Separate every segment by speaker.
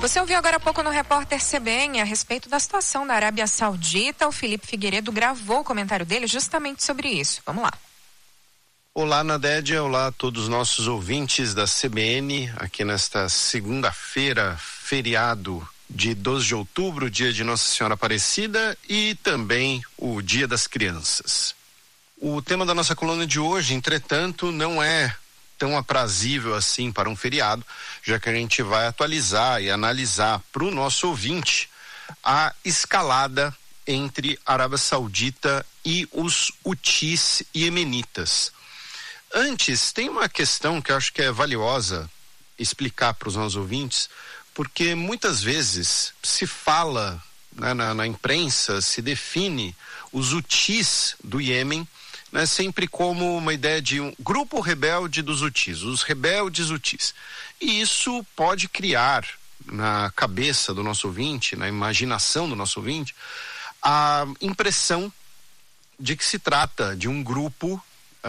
Speaker 1: Você ouviu agora há pouco no Repórter CBN a respeito da situação da Arábia Saudita. O Felipe Figueiredo gravou o comentário dele justamente sobre isso. Vamos lá.
Speaker 2: Olá, Nadédia. Olá a todos os nossos ouvintes da CBN, aqui nesta segunda-feira, feriado de 12 de outubro, dia de Nossa Senhora Aparecida e também o Dia das Crianças. O tema da nossa coluna de hoje, entretanto, não é tão aprazível assim para um feriado, já que a gente vai atualizar e analisar para o nosso ouvinte a escalada entre a Arábia Saudita e os Hutis iemenitas. Antes, tem uma questão que eu acho que é valiosa explicar para os nossos ouvintes, porque muitas vezes se fala, né, na imprensa, se define os Hutis do Iêmen, né, sempre como uma ideia de um grupo rebelde dos Hutis, os rebeldes Hutis. E isso pode criar na cabeça do nosso ouvinte, na imaginação do nosso ouvinte, a impressão de que se trata de um grupo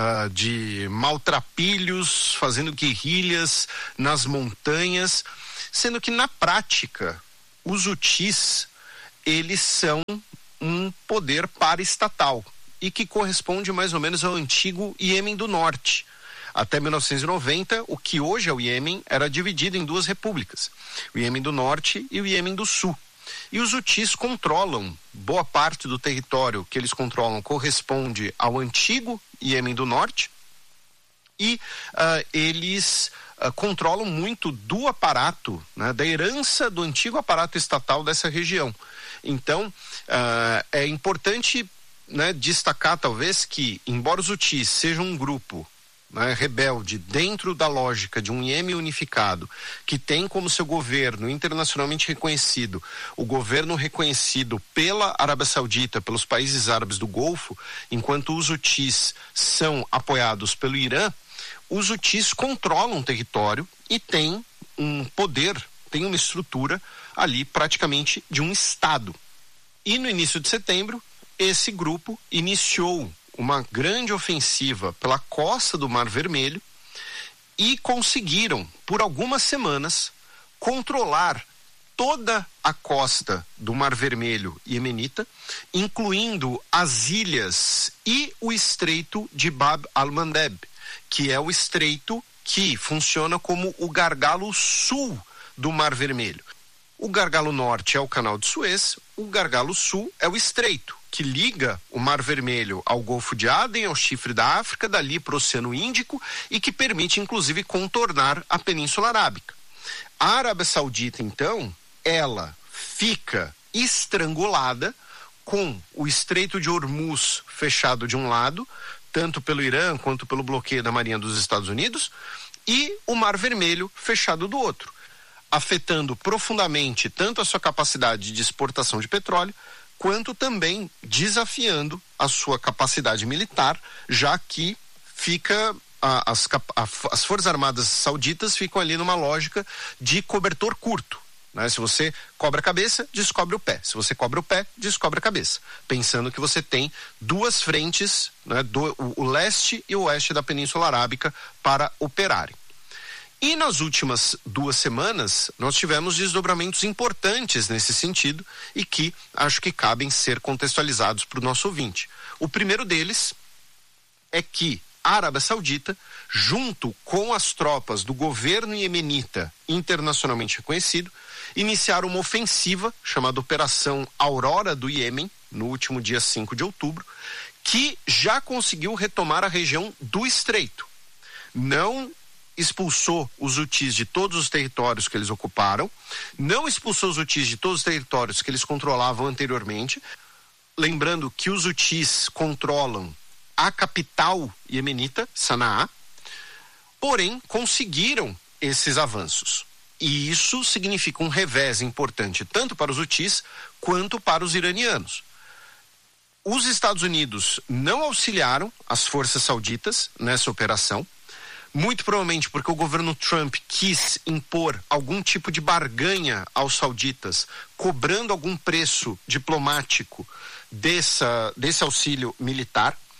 Speaker 2: de maltrapilhos, fazendo guerrilhas nas montanhas, sendo que na prática os Hutis, eles são um poder paraestatal e que corresponde mais ou menos ao antigo Iêmen do Norte. Até 1990, o que hoje é o Iêmen era dividido em duas repúblicas, o Iêmen do Norte e o Iêmen do Sul. E os Hutis controlam boa parte do território que eles controlam, corresponde ao antigo Iêmen do Norte, e eles controlam muito do aparato, né, da herança do antigo aparato estatal dessa região. Então, é importante, né, destacar talvez que, embora os Hutis sejam um grupo, né, rebelde dentro da lógica de um Iêmen unificado, que tem como seu governo internacionalmente reconhecido, o governo reconhecido pela Arábia Saudita, pelos países árabes do Golfo, enquanto os Hutis são apoiados pelo Irã, os Hutis controlam o território e têm um poder, têm uma estrutura ali praticamente de um Estado. E no início de setembro, esse grupo iniciou uma grande ofensiva pela costa do Mar Vermelho e conseguiram, por algumas semanas, controlar toda a costa do Mar Vermelho iemenita, incluindo as ilhas e o estreito de Bab al-Mandeb, que é o estreito que funciona como o gargalo sul do Mar Vermelho. O gargalo norte é o Canal de Suez, o gargalo sul é o estreito, que liga o Mar Vermelho ao Golfo de Aden, ao Chifre da África, dali para o Oceano Índico, e que permite, inclusive, contornar a Península Arábica. A Arábia Saudita, então, ela fica estrangulada com o Estreito de Hormuz fechado de um lado, tanto pelo Irã quanto pelo bloqueio da Marinha dos Estados Unidos, e o Mar Vermelho fechado do outro, afetando profundamente tanto a sua capacidade de exportação de petróleo, quanto também desafiando a sua capacidade militar, já que fica as Forças Armadas Sauditas ficam ali numa lógica de cobertor curto, né? Se você cobre a cabeça, descobre o pé. Se você cobre o pé, descobre a cabeça. Pensando que você tem duas frentes, né, o leste e o oeste da Península Arábica para operarem. E nas últimas 2 semanas, nós tivemos desdobramentos importantes nesse sentido e que acho que cabem ser contextualizados para o nosso ouvinte. O primeiro deles é que a Arábia Saudita, junto com as tropas do governo iemenita internacionalmente reconhecido, iniciaram uma ofensiva chamada Operação Aurora do Iêmen, no último dia 5 de outubro, que já conseguiu retomar a região do Estreito. Não expulsou os Hutis de todos os territórios que eles ocuparam, não expulsou os Hutis de todos os territórios que eles controlavam anteriormente, lembrando que os Hutis controlam a capital iemenita, Sanaá, porém conseguiram esses avanços. E isso significa um revés importante tanto para os Hutis quanto para os iranianos. Os Estados Unidos não auxiliaram as forças sauditas nessa operação, muito provavelmente porque o governo Trump quis impor algum tipo de barganha aos sauditas, cobrando algum preço diplomático desse auxílio militar.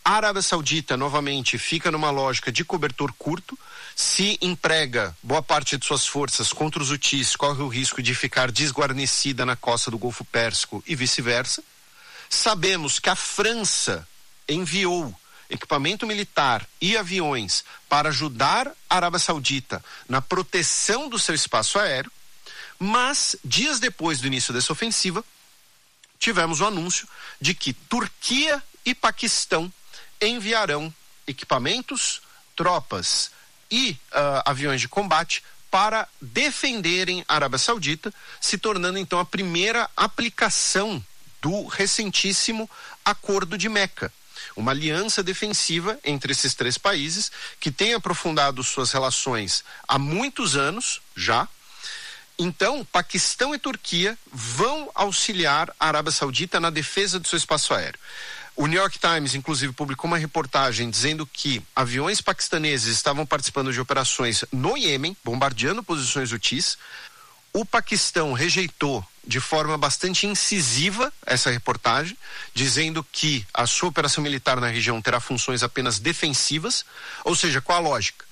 Speaker 2: A Arábia Saudita, novamente, fica numa lógica de cobertor curto, se emprega boa parte de suas forças contra os Houthis, corre o risco de ficar desguarnecida na costa do Golfo Pérsico e vice-versa. Sabemos que a França enviou equipamento militar e aviões para ajudar a Arábia Saudita na proteção do seu espaço aéreo, mas dias depois do início dessa ofensiva, tivemos o anúncio de que Turquia e Paquistão enviarão equipamentos, tropas e aviões de combate para defenderem a Arábia Saudita, se tornando então a primeira aplicação do recentíssimo Acordo de Meca, uma aliança defensiva entre esses três países que tem aprofundado suas relações há muitos anos já. Então, Paquistão e Turquia vão auxiliar a Arábia Saudita na defesa do seu espaço aéreo. O New York Times, inclusive, publicou uma reportagem dizendo que aviões paquistaneses estavam participando de operações no Iêmen, bombardeando posições Houthis. O Paquistão rejeitou de forma bastante incisiva essa reportagem, dizendo que a sua operação militar na região terá funções apenas defensivas, ou seja, qual a lógica?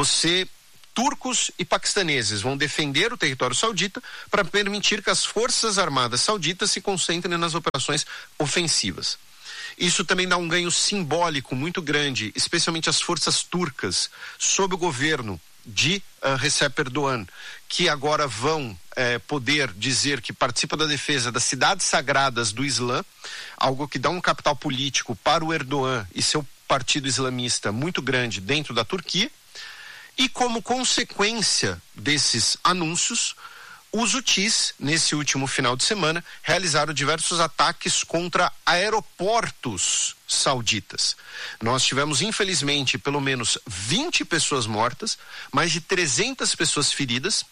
Speaker 2: Turcos e paquistaneses vão defender o território saudita para permitir que as forças armadas sauditas se concentrem nas operações ofensivas. Isso também dá um ganho simbólico muito grande, especialmente às forças turcas, sob o governo de Recep Erdogan, que agora vão poder dizer que participa da defesa das cidades sagradas do Islã, algo que dá um capital político para o Erdogan e seu partido islamista muito grande dentro da Turquia. E como consequência desses anúncios, os Houthis, nesse último final de semana, realizaram diversos ataques contra aeroportos sauditas. Nós tivemos, infelizmente, pelo menos 20 pessoas mortas, mais de 300 pessoas feridas.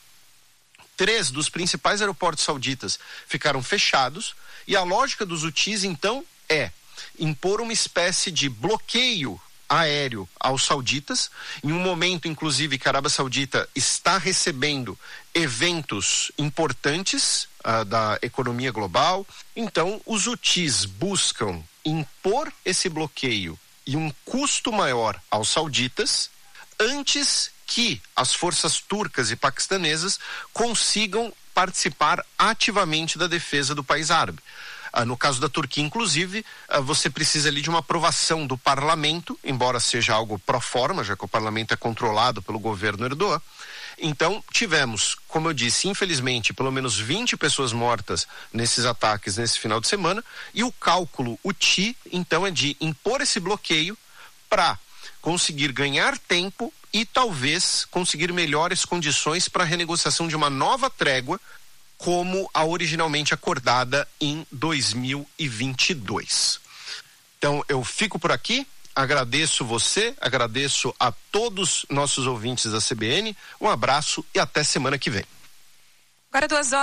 Speaker 2: 3 dos principais aeroportos sauditas ficaram fechados, e a lógica dos Houthis, então, é impor uma espécie de bloqueio aéreo aos sauditas, em um momento, inclusive, que a Arábia Saudita está recebendo eventos importantes da economia global. Então, os Houthis buscam impor esse bloqueio e um custo maior aos sauditas antes que as forças turcas e paquistanesas consigam participar ativamente da defesa do país árabe. No caso da Turquia, inclusive, você precisa ali de uma aprovação do parlamento, embora seja algo pro forma, já que o parlamento é controlado pelo governo Erdogan. Então, tivemos, como eu disse, infelizmente, pelo menos 20 pessoas mortas nesses ataques nesse final de semana, e o cálculo Houthi, então, é de impor esse bloqueio para conseguir ganhar tempo e talvez conseguir melhores condições para a renegociação de uma nova trégua, como a originalmente acordada em 2022. Então, eu fico por aqui, agradeço você, agradeço a todos nossos ouvintes da CBN, um abraço e até semana que vem.
Speaker 1: Agora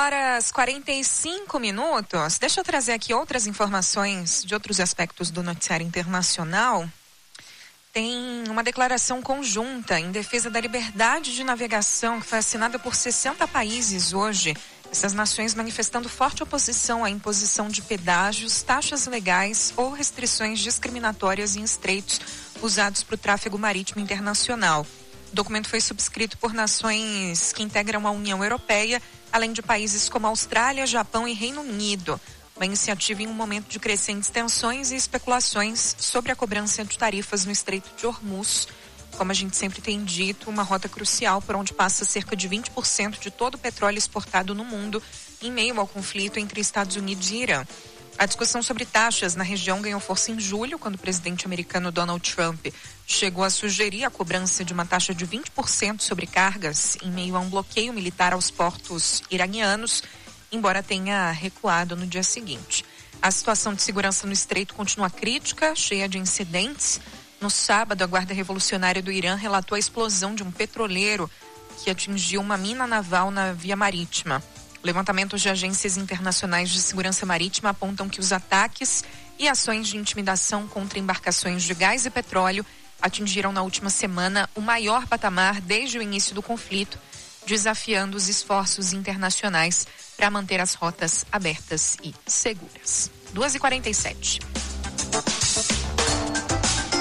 Speaker 1: 2h45. Deixa eu trazer aqui outras informações de outros aspectos do noticiário internacional. Tem uma declaração conjunta em defesa da liberdade de navegação que foi assinada por 60 países hoje. Essas nações manifestando forte oposição à imposição de pedágios, taxas legais ou restrições discriminatórias em estreitos usados para o tráfego marítimo internacional. O documento foi subscrito por nações que integram a União Europeia, além de países como Austrália, Japão e Reino Unido. Uma iniciativa em um momento de crescentes tensões e especulações sobre a cobrança de tarifas no Estreito de Hormuz. Como a gente sempre tem dito, uma rota crucial por onde passa cerca de 20% de todo o petróleo exportado no mundo, em meio ao conflito entre Estados Unidos e Irã. A discussão sobre taxas na região ganhou força em julho, quando o presidente americano Donald Trump chegou a sugerir a cobrança de uma taxa de 20% sobre cargas, em meio a um bloqueio militar aos portos iranianos, embora tenha recuado no dia seguinte. A situação de segurança no Estreito continua crítica, cheia de incidentes. No sábado, a Guarda Revolucionária do Irã relatou a explosão de um petroleiro que atingiu uma mina naval na via marítima. Levantamentos de agências internacionais de segurança marítima apontam que os ataques e ações de intimidação contra embarcações de gás e petróleo atingiram na última semana o maior patamar desde o início do conflito, desafiando os esforços internacionais para manter as rotas abertas e seguras. 2h47.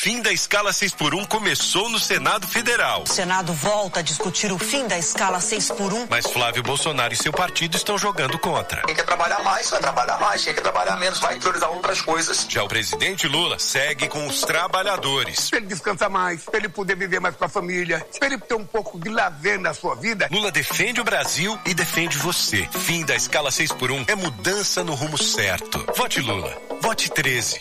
Speaker 3: fim da escala 6x1 começou no Senado Federal.
Speaker 4: O Senado volta a discutir o fim da escala 6x1.
Speaker 3: Mas Flávio Bolsonaro e seu partido estão jogando contra.
Speaker 5: Quem quer trabalhar mais, vai trabalhar mais. Quem quer trabalhar menos, vai priorizar outras coisas.
Speaker 3: Já o presidente Lula segue com os trabalhadores.
Speaker 6: Pra ele descansar mais, pra ele poder viver mais com a família, pra ele ter um pouco de lazer na sua vida.
Speaker 3: Lula defende o Brasil e defende você. Fim da escala 6x1 é mudança no rumo certo. Vote Lula. Vote 13.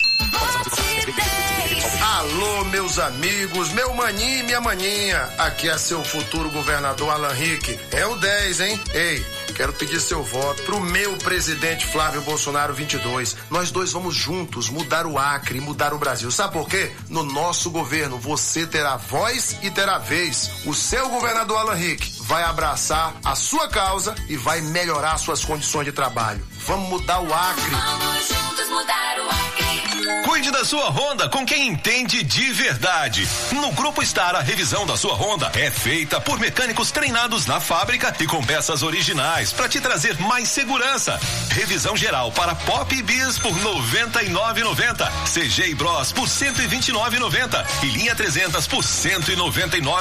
Speaker 7: Alô, meus amigos, meu maninho e minha maninha. Aqui é seu futuro governador Alan Rick. É o 10, hein? Ei, quero pedir seu voto pro meu presidente Flávio Bolsonaro 22. Nós dois vamos juntos mudar o Acre e mudar o Brasil. Sabe por quê? No nosso governo você terá voz e terá vez. O seu governador Alan Rick vai abraçar a sua causa e vai melhorar suas condições de trabalho. Vamos mudar o Acre.
Speaker 8: Vamos juntos mudar o Acre.
Speaker 9: Cuide da sua Honda com quem entende de verdade. No Grupo Star, a revisão da sua Honda é feita por mecânicos treinados na fábrica e com peças originais para te trazer mais segurança. Revisão geral para Pop e Bis por R$ 99,90. CG e Bros por R$ 129,90 e linha 300 por R$ 199,90.